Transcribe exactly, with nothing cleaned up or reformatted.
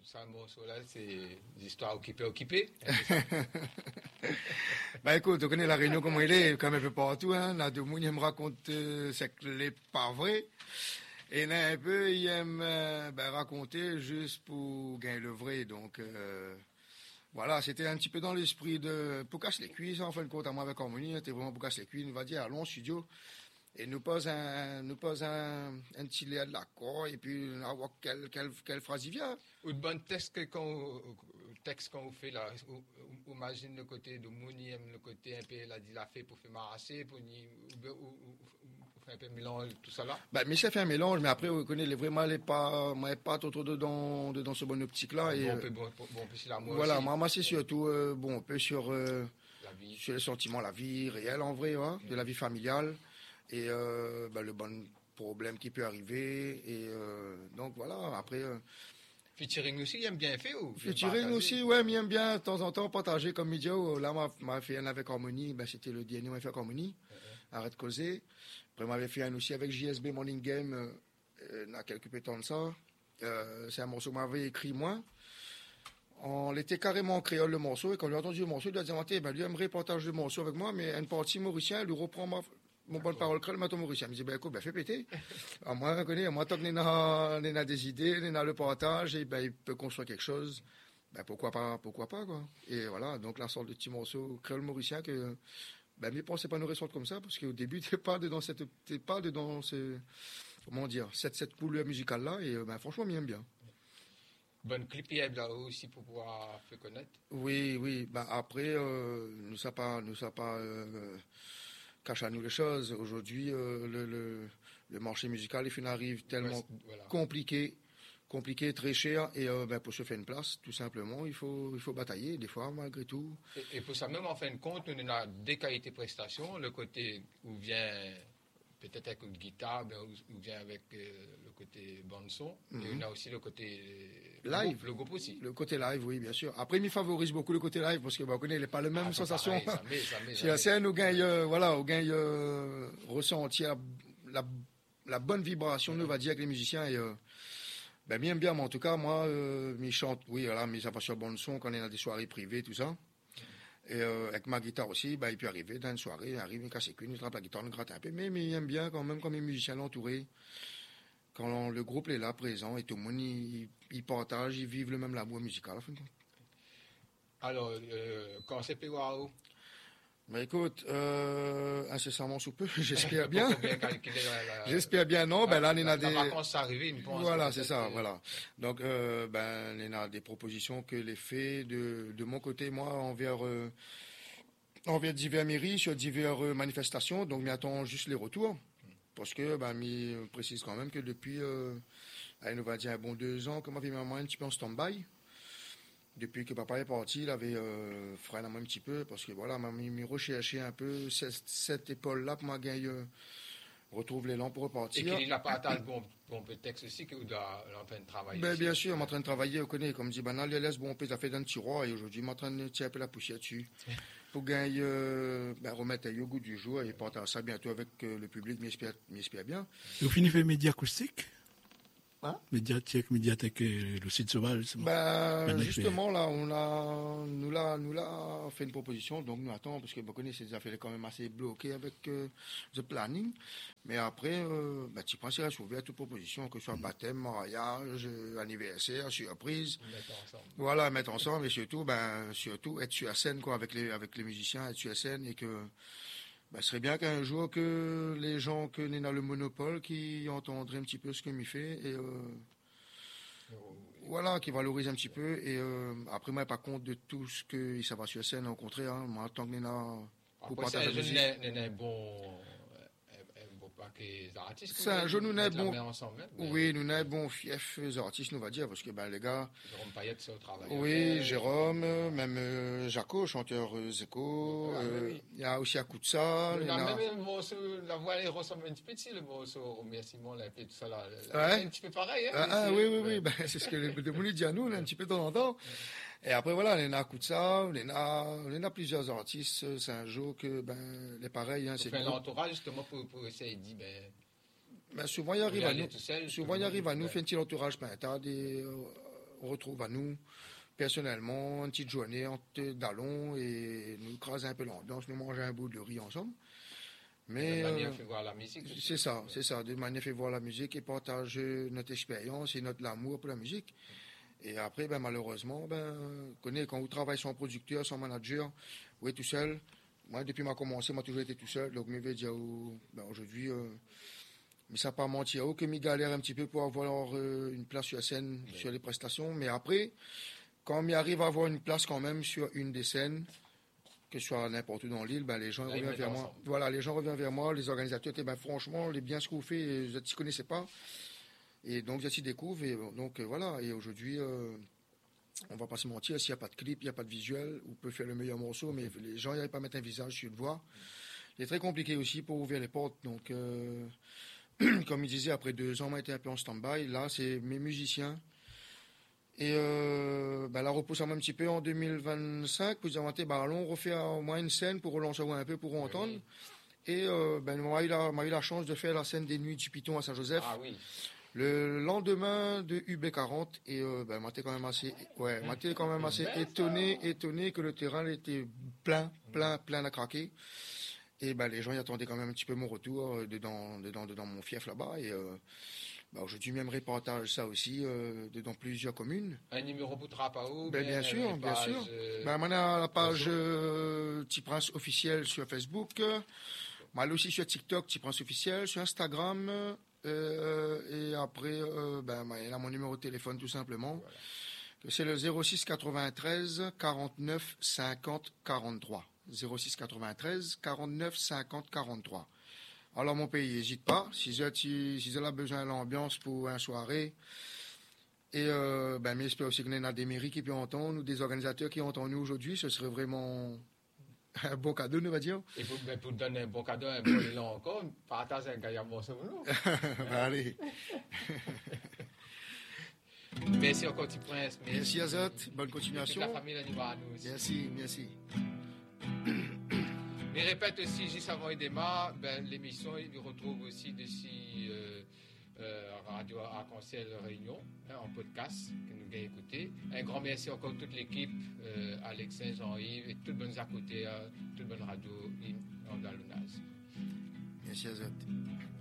ça, le morceau-là, c'est des histoires occupées, occupées. Ben écoute, on connaît la Réunion comme elle est, quand même un peu partout, hein. Là, de monde, il me raconte, euh, c'est que les pas vrai. Et là, un peu, il aime, euh, ben, raconter juste pour gagner le vrai. Donc, euh, voilà, c'était un petit peu dans l'esprit de, pour casser les cuisses, en fin de compte, à moi avec Harmonie, c'était vraiment pour casser les cuisses. On va dire, allons au studio. Et nous pose un, nous pose un, un petit lait de l'accord, et puis, on va voir quelle, quelle, quelle phrase il vient. Ou de bon texte que quand, texte qu'on fait là, ou, ou, imagine le côté de Mouni, le côté un peu, il a dit, la fait pour faire marasser, pour, ou, ou, ou, pour faire un peu mélange, tout ça là. Ben, mais ça fait un mélange, mais après, vous connaissez, vraiment, les pas, moi, pas trop dedans, dedans ce bon optique là. Ah, et, bon, on peut, bon, bon, on peut sur l'amour voilà, aussi. moi, moi, c'est surtout, euh, bon, un peu sur, euh, la vie. Sur les sentiments, la vie réelle, en vrai, hein, mmh. de la vie familiale. Et euh, ben, le bon problème qui peut arriver. Et euh, donc voilà, après. Euh, featuring aussi, il aime bien fait ou featuring aussi, ouais, mais il aime bien de temps en temps partager comme Midio. Là, m'a fait un avec Harmonie, ben, c'était le dernier m'a fait avec Harmonie, mm-hmm. Arrête de causer. Après, m'avait fait un aussi avec J S B Morning Game, euh, il y a quelques temps de ça. Euh, c'est un morceau que m'avait écrit moi. On était carrément en créole le morceau, et quand lui a entendu le morceau, il a dit, ben, lui aimerait partager le morceau avec moi, mais une partie mauricien, il lui reprend ma. Mon bonne parole créole, mais ton mauricien. Il me dit, ben, écoute, ben, fais péter. Alors, moi, je connais, moi, tant que Néna, a des idées, Néna le partage, et ben, il peut construire quelque chose. Ben, pourquoi pas, pourquoi pas, quoi. Et voilà, donc, la sorte de petit morceau créole mauricien que, ben, mais pensez pas nous ressortir comme ça, parce qu'au début, t'es pas dedans cette, t'es pas dedans ce, comment dire, cette, cette couleur musicale-là, et, ben, franchement, m'aime bien. Bonne clip là aussi pour pouvoir faire connaître. Oui, oui, ben, après, euh, nous ça pas, nous ça pas, euh, cache à nous les choses. Aujourd'hui, euh, le, le, le marché musical, il arrive tellement ouais, voilà. compliqué, compliqué, très cher, et euh, ben, pour se faire une place, tout simplement, il faut, il faut batailler, des fois, malgré tout. Et, et pour ça même, en fin de compte, nous avons des qualités prestations, le côté où vient, peut-être avec une guitare, ben, ou, ou vient avec euh, le côté bande-son, mm-hmm. et on a aussi le côté live, le groupe, le groupe aussi. Le côté live, oui, bien sûr. Après, il favorise beaucoup le côté live, parce que, ben, on connaît, il n'est pas la même ah, sensation. C'est la scène où gagne, euh, voilà, où gagne, euh, ressenti la, la, la bonne vibration, mm-hmm. on va dire, avec les musiciens, et, euh, ben, bien, bien, mais en tout cas, moi, euh, mes chante, oui, voilà, mes appareils bande-son, quand on est dans des soirées privées, tout ça. Et euh, avec ma guitare aussi, bah, il peut arriver dans une soirée, il arrive, il casse les cuisses, il trappe la guitare, il gratte un peu, mais, mais il aime bien quand même, quand mes musiciens l'entourent, quand on, le groupe est là, présent, et tout le monde, il, il partage, ils vivent le même l'amour musical, en fin de compte. Alors, euh, quand c'est P W A O? Bah écoute, euh, incessamment sous peu, j'espère bien. J'espère bien, non, ben là, on a des... La vacance arrivée, une pense. Voilà, c'est ça, voilà. Donc, euh, ben, on a des propositions que les faits de, de mon côté, moi, envers, euh, envers divers mairies, sur divers euh, manifestations, donc, mais attend juste les retours. Parce que, ben, mi précise quand même que depuis, euh, on va dire un bon deux ans, comme avait mis un petit peu en stand-by. Depuis que papa est parti, il avait euh, freiné un petit peu, parce que voilà, m'a mis recherché un peu cette, cette épaule-là pour m'a gagné, euh, retrouve l'élan pour repartir. Et qu'il n'a pas atteint le bon, bon texte aussi, qu'il est en train de travailler. Ben, bien sûr, il est en train de travailler, on connaît, comme dit, ben, là, les laisse, bon, on fait dans le tiroir, et aujourd'hui, il est en train de tirer un peu la poussière dessus, pour gagner, euh, ben, remettre au goût du jour, et partager ça bientôt avec euh, le public, m'espère bien. Vous finissez média acoustique? Hein? Médiathèque, médiathèque, le site sauvage. Ben, justement, là, on a, nous là, nous là, fait une proposition, donc nous attendons, parce que, vous connaissez, ces affaires quand même assez bloquées avec, euh, le planning. Mais après, euh, ben, tu penses, il reste ouvert à toute proposition, que ce soit mm. baptême, mariage, euh, anniversaire, surprise. Mettre ensemble. Voilà, mettre ensemble, et surtout, ben, surtout, être sur la scène, quoi, avec les, avec les musiciens, être sur la scène, et que, ben, ce serait bien qu'un jour que les gens que n'est dans le monopole qui entendraient un petit peu ce que m'y fait et euh, oh, oui. Voilà, qui valorisent un petit peu et euh, après moi pas compte de tout ce que ça va sur scène, au contraire, hein, moi tant que n'est là pour partager la musique. N'est bon pas que les artistes. C'est un jeu nous n'est bon. Ensemble, oui, nous n'est bon fief les artistes, nous va dire parce que ben les gars. Jérôme Payette c'est au travail. Oui, euh, Jérôme, euh, même euh, Jaco, chanteur euh, Zeko. Il ah, euh, oui. y a aussi Akutsa. Il y a même la voix elle ressemble un petit peu de le morceau remerciement là et tout ça là. Ouais. Un petit peu pareil. Hein, ah, ah oui oui oui, ouais. ben c'est ce que les de Mouli dit à nous, là, un petit peu de temps en temps. Et après voilà, on a Akutsa, on a on a plusieurs artistes. C'est un jeu que ben les pareils. Hein, c'est l'entourage justement pour pour essayer de dire ben. Ben souvent il arrive à nous. Seul, souvent il arrive à nous, fait un petit entourage, ben t'as des, euh, retrouve à nous, personnellement, une petite journée entre dallons et nous craser un peu l'ambiance, nous manger un bout de riz ensemble. Mais, de manière euh, fait voir la musique. Aussi. C'est ça, c'est ça. De manière fait voir la musique et partager notre expérience et notre amour pour la musique. Et après, ben, malheureusement, ben, connais, quand vous travaillez sans producteur, sans manager, vous êtes tout seul. Moi, depuis que j'ai commencé, moi, toujours été tout seul. Donc, je vais dire, ben, aujourd'hui, euh, mais ça n'a pas menti. Oh, que je galère un petit peu pour avoir euh, une place sur la scène, oui. sur les prestations. Mais après, quand on arrive à avoir une place quand même sur une des scènes, que ce soit n'importe où dans l'île, ben, les gens Là, reviennent vers moi. Voilà, les gens reviennent vers moi, les organisateurs, ben, franchement, les bien ce que vous faites, vous ne connaissez pas. Et donc, je s'y découvre. Et donc, euh, voilà. Et aujourd'hui, euh, on ne va pas se mentir, s'il n'y a pas de clip, il n'y a pas de visuel, on peut faire le meilleur morceau, mais les gens n'arrivent pas à mettre un visage sur une voix. C'est très compliqué aussi pour ouvrir les portes. Donc, euh, comme il disait, après deux ans, on a été un peu en stand-by. Là, c'est mes musiciens. Et euh, ben, la repousse un petit peu en deux mille vingt-cinq, pour dire, ben, allons refaire au moins une scène pour relancer un peu, pour entendre. Oui. Et euh, ben, on a eu la, on a eu la chance de faire la scène des Nuits du Piton à Saint-Joseph. Ah oui. Le lendemain de U B quarante, et euh, ben, moi, j'étais quand même assez, ouais, moi, j'étais quand même assez étonné, étonné que le terrain était plein, plein, plein à craquer. Et ben, les gens y attendaient quand même un petit peu mon retour euh, dedans, dedans, dedans mon fief là-bas. Et euh, ben, aujourd'hui, même reportage ça aussi euh, dedans plusieurs communes. Un numéro pour Trapao. Ben, bien sûr, bien page, sûr. Euh, ben, on a la page euh, Petit Prince officiel sur Facebook. Moi aussi sur TikTok, Petit Prince officiel, sur Instagram. Euh, et après, euh, ben, il a mon numéro de téléphone tout simplement. Voilà. C'est le zéro six quatre-vingt-treize quarante-neuf cinquante quarante-trois. zéro six quatre-vingt-treize quarante-neuf cinquante quarante-trois. Alors mon pays, n'hésite pas. Si vous si avez besoin de l'ambiance pour une soirée, et euh, ben, j'espère aussi qu'il y a des mairies qui peuvent entendre, ou des organisateurs qui entendent nous aujourd'hui, ce serait vraiment un bon cadeau, nous va dire. Et pour, ben, pour donner un bon cadeau, un bon élan encore, partage un gaillard morceau. Ben allez. Merci encore, Petit Prince. Merci, merci Azot, bonne continuation. Toute la famille à nous aussi. Merci, merci. Mais répète aussi, juste avant il démarre, ben, l'émission, il retrouve aussi d'ici euh, euh, Radio Arc-en-Ciel Réunion, hein, en podcast, que nous avons écouté. Un grand merci encore à toute l'équipe, euh, Alexin, Jean-Yves, et toutes bonnes à côté, euh, toute bonne radio en Dalonaz. Merci Azot.